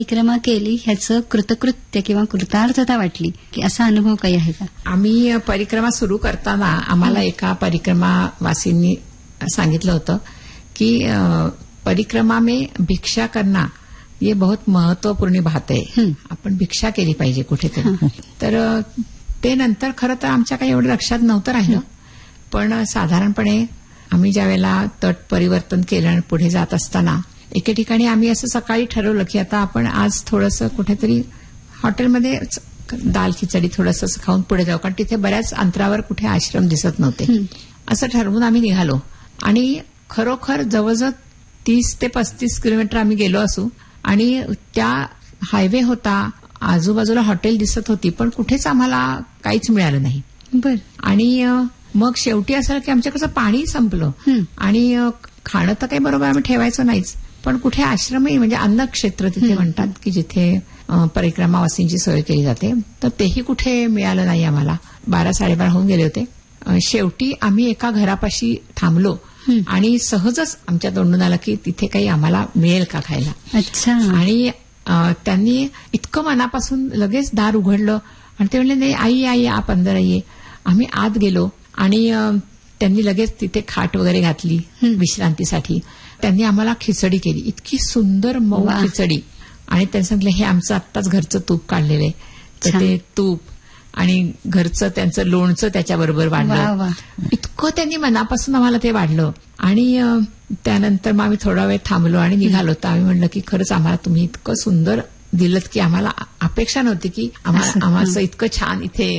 परिक्रमा केली ह्याचं कृतकृत्य किंवा कृतार्थता वाटली की असा अनुभव काही आहे का? आम्ही परिक्रमा सुरू करताना आम्हाला एका परिक्रमावासींनी सांगितलं होतं की परिक्रमा में भिक्षा करना ये बहुत महत्वपूर्ण बात आहे. आपण भिक्षा केली पाहिजे कुठेतरी. तर ते नंतर खरं तर आमच्या काही एवढं लक्षात नव्हतं राहिलं. पण साधारणपणे आम्ही ज्यावेळेला तट परिवर्तन केलं आणि पुढे जात असताना एके ठिकाणी आम्ही असं सकाळी ठरवलं की आता आपण आज थोडंसं कुठेतरी हॉटेलमध्ये दाल खिचडी थोडंसं खाऊन पुढे जाऊ, कारण तिथे बऱ्याच अंतरावर कुठे आश्रम दिसत नव्हते. असं ठरवून आम्ही निघालो आणि खरोखर जवळजवळ 30 ते 35 किलोमीटर आम्ही गेलो असू आणि त्या हायवे होता, आजूबाजूला हॉटेल दिसत होती, पण कुठेच आम्हाला काहीच मिळालं नाही. बर. आणि मग शेवटी असं की आमच्याकडचं पाणी संपलं आणि खाणं तर काही बरोबर आम्ही ठेवायचं नाहीच, पण कुठे आश्रमही म्हणजे अन्न क्षेत्र तिथे म्हणतात की जिथे परिक्रमावासींची सोय केली जाते, तर तेही कुठे मिळालं नाही आम्हाला. 12-12:30 होऊन गेले होते. शेवटी आम्ही एका घरापाशी थांबलो आणि सहजच आमच्या तोंडून आलं की तिथे काही आम्हाला मिळेल का खायला. अच्छा. आणि त्यांनी इतकं मनापासून लगेच दार उघडलं आणि ते म्हणले नाही आई आई आप अंदर आइये. आम्ही आत गेलो आणि त्यांनी लगेच तिथे खाट वगैरे घातली विश्रांतीसाठी. त्यांनी आम्हाला खिचडी केली, इतकी सुंदर मऊ खिचडी. आणि त्यांनी सांगितलं हे आमचं आत्ताच घरचं तूप काढलेलं आहे, तर ते तूप आणि घरचं त्यांचं लोणचं त्याच्याबरोबर वाढलं. इतकं त्यांनी मनापासून आम्हाला ते वाढलं. आणि त्यानंतर मग आम्ही थोडा वेळ थांबलो आणि निघालो. तर आम्ही म्हणलं की खरंच आम्हाला तुम्ही इतकं सुंदर दिलं की आम्हाला अपेक्षा नव्हती की आम्हाला इतकं छान इथे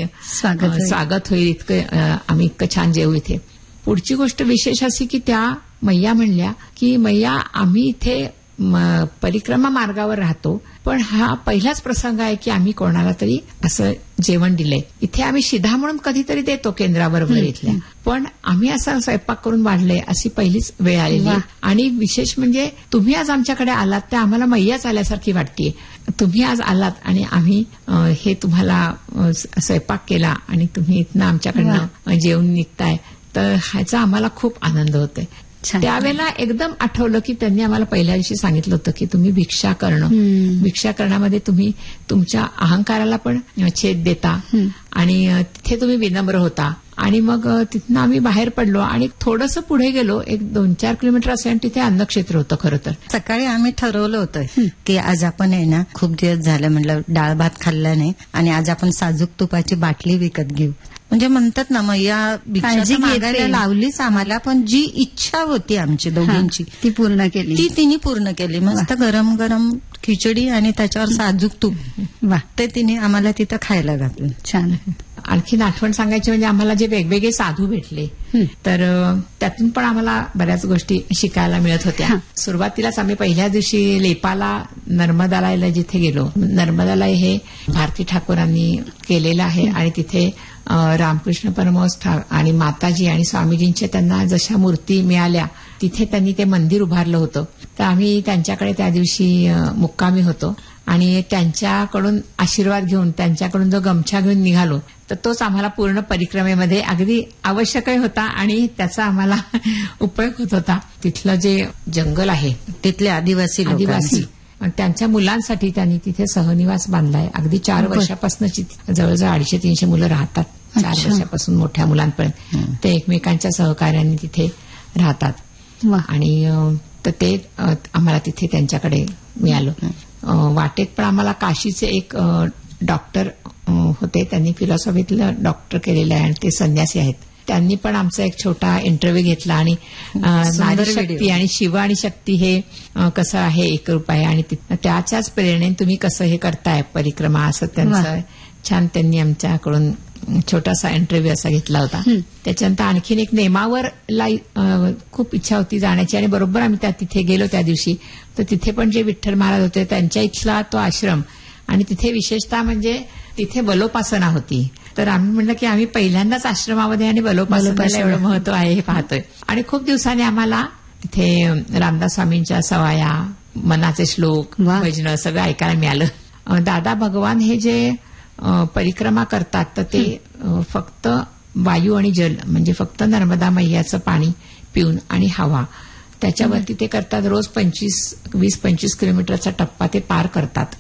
स्वागत होईल, इतकं आम्ही इतकं छान जेवू इथे. पुढची गोष्ट विशेष अशी की त्या मैया म्हणल्या की मैया आम्ही इथे परिक्रमा मार्गावर राहतो, पण हा पहिलाच प्रसंग आहे की आम्ही कोणाला तरी असं जेवण दिलंय. इथे आम्ही शिधा म्हणून कधीतरी देतो केंद्रावर वगैरे इथल्या, पण आम्ही असं स्वयंपाक करून वाढलंय अशी पहिलीच वेळ आलेली. आणि विशेष म्हणजे तुम्ही आज आमच्याकडे आलात ते आम्हाला मैयाच आल्यासारखी वाटतेय. तुम्ही आज आलात आणि आम्ही हे तुम्हाला स्वयंपाक केला आणि तुम्ही इथनं आमच्याकडनं जेवून निघताय, तर ह्याचा आम्हाला खूप आनंद होतोय. त्यावेळेला एकदम आठवलं की त्यांनी आम्हाला पहिल्या दिवशी सांगितलं होतं की तुम्ही भिक्षा करणं, भिक्षा करण्यामध्ये तुम्ही तुमच्या अहंकाराला पण छेद देता आणि तिथे तुम्ही विनम्र होता. आणि मग तिथनं आम्ही बाहेर पडलो आणि थोडंसं पुढे गेलो, एक 2-4 किलोमीटर असेल आणि तिथे अन्नक्षेत्र होतं. खरं तर सकाळी आम्ही ठरवलं होतं की आज आपण आहे ना, खूप दिवस झालं म्हटलं डाळ भात खाल्ला नाही आणि आज आपण साजूक तुपाची बाटली विकत घेऊ. म्हणजे म्हणतात ना, मग या भिक्षा मागायला लावलीच आम्हाला, पण जी इच्छा होती आमची दोघींची ती पूर्ण केली. ती तिने पूर्ण केली. मस्त गरम गरम खिचडी आणि त्याच्यावर साजूक तूप, ते तिने आम्हाला तिथं खायला घातलं. छान. आणखीन आठवण सांगायची म्हणजे आम्हाला जे वेगवेगळे साधू भेटले, तर त्यातून पण आम्हाला बऱ्याच गोष्टी शिकायला मिळत होत्या. सुरुवातीलाच आम्ही पहिल्या दिवशी लेपाला नर्मदाला जिथे गेलो, नर्मदाला हे भारती ठाकूरांनी केलेलं आहे आणि तिथे रामकृष्ण परमहंस आणि माताजी आणि स्वामीजींच्या त्यांना जशा मूर्ती मिळाल्या तिथे त्यांनी ते मंदिर उभारलं होतं. तर आम्ही त्यांच्याकडे त्या दिवशी मुक्कामी होतो आणि त्यांच्याकडून आशीर्वाद घेऊन त्यांच्याकडून जो गमछा घेऊन निघालो, तर तोच आम्हाला पूर्ण परिक्रमेमध्ये अगदी आवश्यकही होता आणि त्याचा आम्हाला उपयोग होत होता. तिथलं जे जंगल आहे, तिथले आदिवासी त्यांच्या मुलांसाठी त्यांनी तिथे सहनिवास बांधलाय. अगदी 4 वर्षापासून जवळजवळ 250-300 मुलं राहतात. 4 वर्षापासून मोठ्या मुलांपर्यंत ते एकमेकांच्या सहकार्याने तिथे राहतात. आणि तर ते आम्हाला तिथे त्यांच्याकडे मिळालं. वाटेत पण आम्हाला काशीचे एक डॉक्टर होते, त्यांनी फिलॉसॉफीतलं डॉक्टर केलेलं आहे आणि ते संन्यासी आहेत. त्यांनी पण आमचा एक छोटा इंटरव्ह्यू घेतला आणि नारी शक्ती आणि शिव आणि शक्ती हे कसं आहे एकरूप आहे आणि त्याच्याच प्रेरणेने तुम्ही कसं हे करताय परिक्रमा, असं त्यांचं छान त्यांनी आमच्याकडून छोटासा इंटरव्ह्यू असा घेतला होता. त्याच्यानंतर आणखीन एक नेमावर खूप इच्छा होती जाण्याची आणि बरोबर आम्ही तिथे गेलो त्या दिवशी. तर तिथे पण जे विठ्ठल महाराज होते त्यांच्या इथला तो आश्रम आणि तिथे विशेषतः म्हणजे तिथे बलोपासना होती. तर आम्ही म्हणलं की आम्ही पहिल्यांदाच आश्रमामध्ये आणि बलोपासनाला एवढं महत्व आहे हे पाहतोय. आणि खूप दिवसांनी आम्हाला तिथे रामदास स्वामींच्या सवाया, मनाचे श्लोक, भजनं सगळं ऐकायला मिळालं. दादा भगवान हे जे परिक्रमा करतात तर ते फक्त वायू आणि जल म्हणजे फक्त नर्मदा मैयाचं पाणी पिऊन आणि हवा त्याच्यावरती ते करतात रोज 20-25 किलोमीटरचा टप्पा ते पार करतात.